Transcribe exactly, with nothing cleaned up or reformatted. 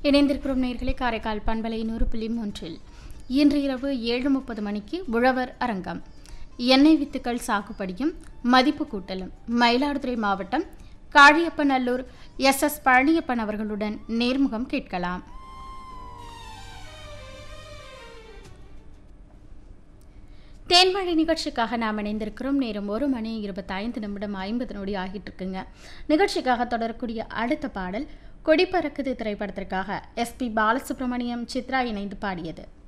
இணைந்திருக்கிறோம் நேயர்களே. காரைக்கால் பண்பலை நூறு புள்ளி மூன்றில் இன்று இரவு ஏழு முப்பது மணிக்கு உழவர் அரங்கம். எண்ணெய் வித்துக்கள் சாகுபடியும் மதிப்பு கூட்டலும் மயிலாடுதுறை மாவட்டம் காழியப்பநல்லூர் எஸ் எஸ் பழனியப்பன் அவர்களுடன் நேர்முகம் கேட்கலாம். தேன்மழை நிகழ்ச்சிக்காக நாம் இணைந்திருக்கிறோம். நேரம் ஒரு மணி இருபத்தி ஐந்து நிமிடம் ஐம்பது நொடி ஆகிட்டு இருக்குங்க. நிகழ்ச்சிக்காக தொடரக்கூடிய அடுத்த பாடல் கொடி பறக்குது திரைப்படத்திற்காக எஸ் பி பாலசுப்ரமணியம் சித்ரா இணைந்து பாடியது.